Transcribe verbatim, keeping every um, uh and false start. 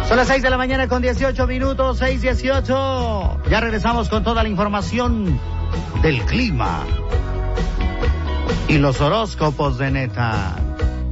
Son las seis de la mañana con dieciocho minutos, seis dieciocho. Ya regresamos con toda la información del clima y los horóscopos de Neta.